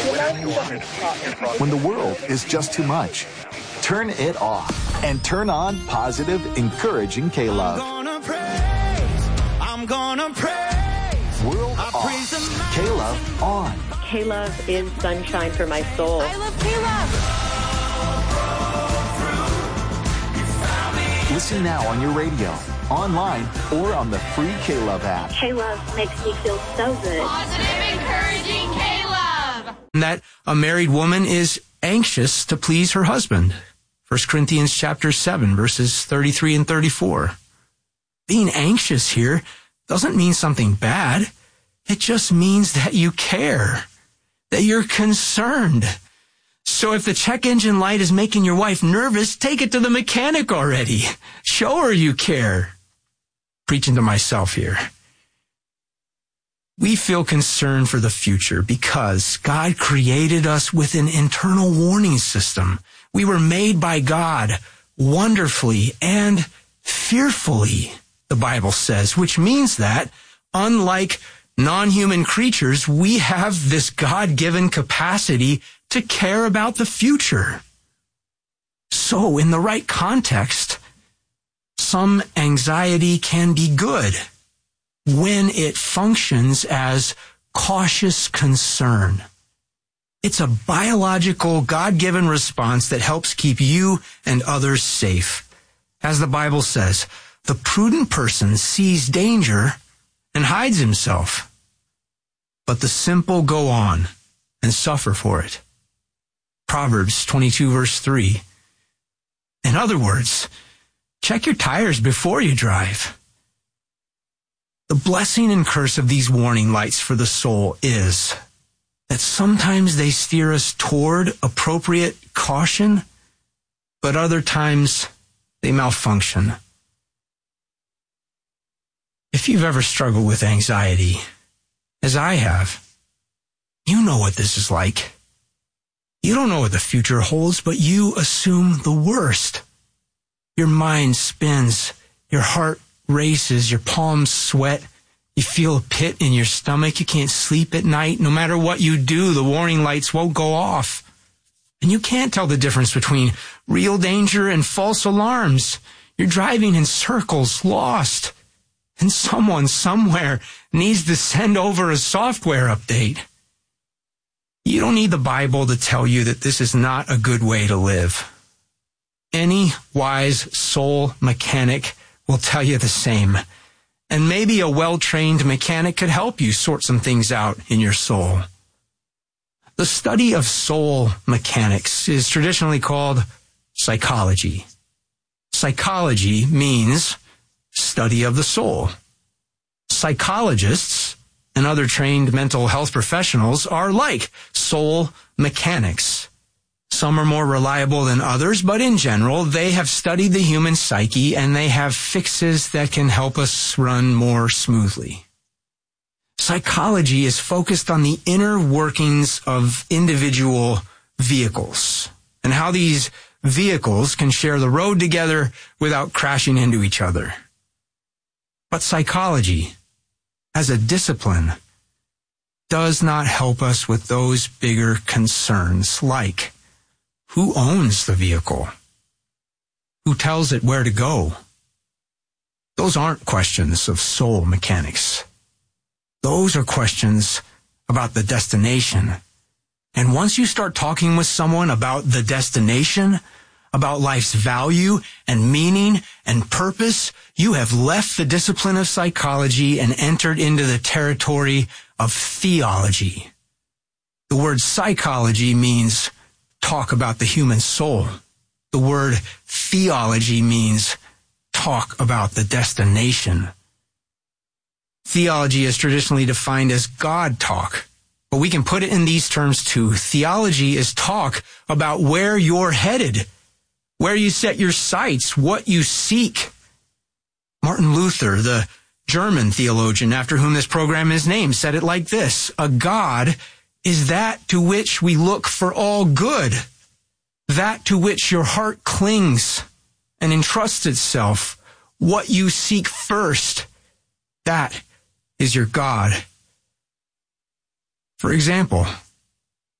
When the world is just too much, turn it off and turn on positive, encouraging K-Love. I'm gonna praise. World off. K-Love on. K-Love is sunshine for my soul. I love K-Love. Listen now on your radio, online, or on the free K-Love app. K-Love makes me feel so good. Positive, encouraging K-Love. That a married woman is anxious to please her husband. 1 Corinthians chapter 7, verses 33 and 34. Being anxious here doesn't mean something bad. It just means that you care, that you're concerned. So if the check engine light is making your wife nervous, take it to the mechanic already. Show her you care. Preaching to myself here. We feel concerned for the future because God created us with an internal warning system. We were made by God wonderfully and fearfully, the Bible says, which means that, unlike non-human creatures, we have this God-given capacity to care about the future. So, in the right context, some anxiety can be good when it functions as cautious concern. It's a biological, God-given response that helps keep you and others safe. As the Bible says, the prudent person sees danger and hides himself, but the simple go on and suffer for it. Proverbs 22 verse 3. In other words, check your tires before you drive. The blessing and curse of these warning lights for the soul is that sometimes they steer us toward appropriate caution, but other times they malfunction. If you've ever struggled with anxiety, as I have, you know what this is like. You don't know what the future holds, but you assume the worst. Your mind spins, your heart races, your palms sweat, you feel a pit in your stomach, you can't sleep at night. No matter what you do, the warning lights won't go off. And you can't tell the difference between real danger and false alarms. You're driving in circles, lost. And someone somewhere needs to send over a software update. You don't need the Bible to tell you that this is not a good way to live. Any wise soul mechanic will tell you the same. And maybe a well-trained mechanic could help you sort some things out in your soul. The study of soul mechanics is traditionally called psychology. Psychology means study of the soul. Psychologists and other trained mental health professionals are like soul mechanics. Some are more reliable than others, but in general, they have studied the human psyche and they have fixes that can help us run more smoothly. Psychology is focused on the inner workings of individual vehicles and how these vehicles can share the road together without crashing into each other. But psychology, as a discipline, does not help us with those bigger concerns like who owns the vehicle? Who tells it where to go? Those aren't questions of soul mechanics. Those are questions about the destination. And once you start talking with someone about the destination, about life's value and meaning and purpose, you have left the discipline of psychology and entered into the territory of theology. The word psychology means talk about the human soul. The word theology means talk about the destination. Theology is traditionally defined as God talk, but we can put it in these terms too. Theology is talk about where you're headed, where you set your sights, what you seek. Martin Luther, the German theologian after whom this program is named, said it like this: a God is that to which we look for all good, that to which your heart clings and entrusts itself. What you seek first, that is your God. For example,